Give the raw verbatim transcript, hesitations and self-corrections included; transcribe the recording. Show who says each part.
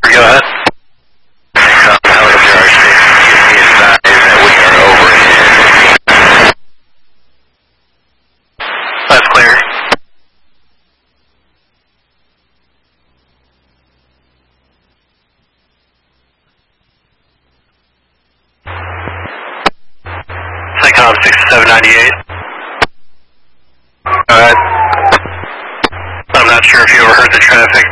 Speaker 1: Go ahead. Um, helicopter R C, be advised that we are over in. That's clear. Psychom sixty-seven ninety-eight. Alright. I'm not sure if you overheard the traffic.